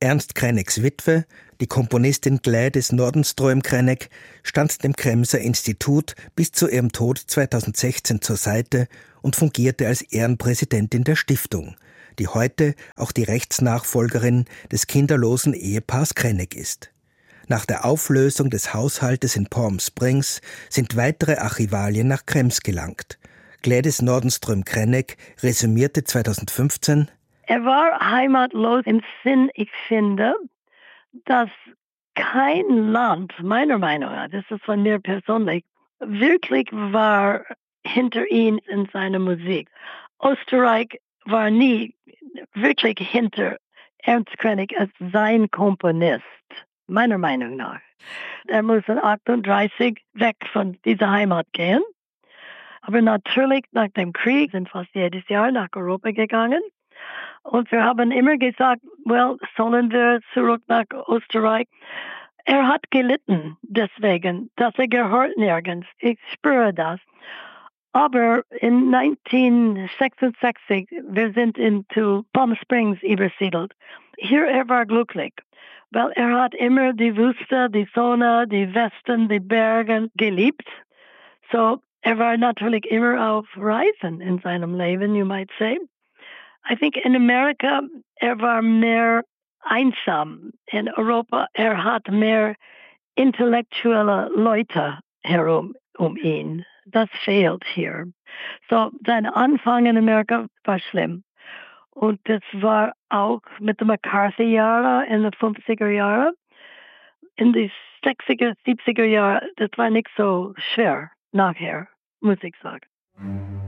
Ernst Kreineck's Witwe, die Komponistin Gladys Nordenström-Kreineck, stand dem Kremser Institut bis zu ihrem Tod 2016 zur Seite und fungierte als Ehrenpräsidentin der Stiftung, die heute auch die Rechtsnachfolgerin des kinderlosen Ehepaars Kreineck ist. Nach der Auflösung des Haushaltes in Palm Springs sind weitere Archivalien nach Krems gelangt. Gladys Nordenström-Kreineck resümierte 2015: Er war heimatlos im Sinn, ich finde, dass kein Land, meiner Meinung nach, das ist von mir persönlich, wirklich war hinter ihm in seiner Musik. Österreich war nie wirklich hinter Ernst Kreineck als sein Komponist, meiner Meinung nach. Er muss in 38 weg von dieser Heimat gehen. Aber natürlich nach dem Krieg sind fast jedes Jahr nach Europa gegangen. Und wir haben immer gesagt, sollen wir zurück nach Österreich? Er hat gelitten deswegen, dass er gehört nirgends. Ich spüre das. Aber in 1966, wir sind into Palm Springs übersiedelt. Hier er war glücklich, weil er hat immer die Wüste, die Sonne, die Westen, die Berge geliebt. So, er war natürlich immer auf Reisen in seinem Leben, you might say. I think in Amerika, er war mehr einsam. In Europa, er hat mehr intellektuelle Leute herum um ihn. Das fehlt hier. So, sein Anfang in Amerika war schlimm. Und das war auch mit den McCarthy-Jahren in den 50er Jahren. In die 60er, 70er Jahre, das war nicht so schwer nachher, muss ich sagen.